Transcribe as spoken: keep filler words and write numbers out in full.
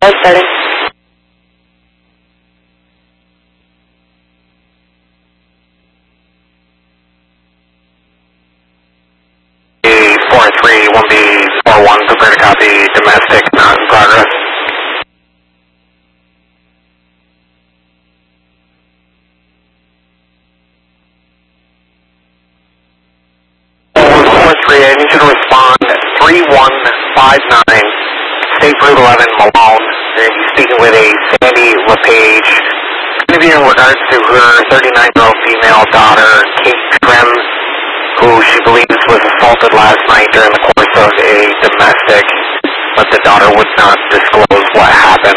One starting. four three, one B four one, prepare to copy, domestic, not in progress. four three, I need you to respond three one five nine, State Route eleven, Malone. You're going to be speaking with a Sandy LePage. Interview in regards to her thirty-nine-year-old female daughter, Kate Trim, who she believes was assaulted last night during the course of a domestic, but the daughter would not disclose what happened.